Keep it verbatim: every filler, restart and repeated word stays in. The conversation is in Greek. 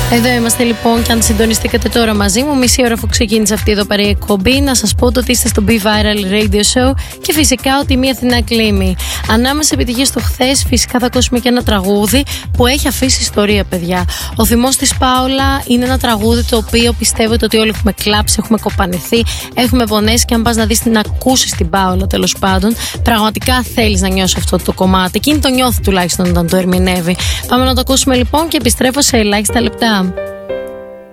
Εδώ είμαστε λοιπόν και αν συντονιστήκατε τώρα μαζί μου, μισή ώρα αφού ξεκίνησε αυτή εδώ πέρα η εκπομπή, να σας πω ότι είστε στο Be Viral Radio Show και φυσικά ότι μία Αθηνά κλείνει. Ανάμεσα επιτυχίες του χθες, φυσικά θα ακούσουμε και ένα τραγούδι που έχει αφήσει ιστορία, παιδιά. Ο θυμός της Πάολα είναι ένα τραγούδι το οποίο πιστεύετε ότι όλοι έχουμε κλάψει, έχουμε κοπανηθεί, έχουμε πονέσει και αν πας να δεις την ακούσεις την Πάολα τέλος πάντων, πραγματικά θέλεις να νιώσεις αυτό το κομμάτι. Εκείνη το νιώθει τουλάχιστον όταν το ερμηνεύει. Πάμε να το ακούσουμε λοιπόν και επιστρέφω σε ελάχιστα λεπτά.